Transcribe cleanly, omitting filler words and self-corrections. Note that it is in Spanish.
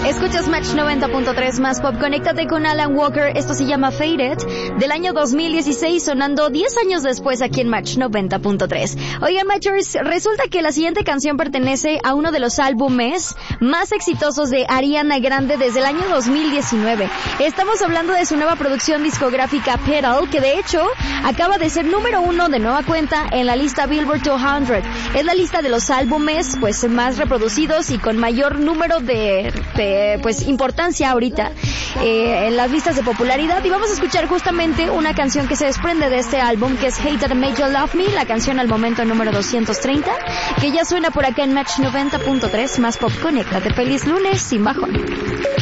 Escuchas Match 90.3 más pop. Conéctate con Alan Walker. Esto se llama Faded, del año 2016, sonando 10 años después aquí en Match 90.3. Oigan, Matchers, resulta que la siguiente canción pertenece a uno de los álbumes más exitosos de Ariana Grande desde el año 2019. Estamos hablando de su nueva producción discográfica Pedal, que de hecho acaba de ser número 1 de nueva cuenta en la lista Billboard 200. Es la lista de los álbumes pues más reproducidos y con mayor número de pues importancia ahorita en las listas de popularidad, y vamos a escuchar justamente una canción que se desprende de este álbum, que es Hate That Made You Love Me, la canción al momento número 230, que ya suena por acá en Match 90.3 más pop. Conéctate, feliz lunes sin bajón.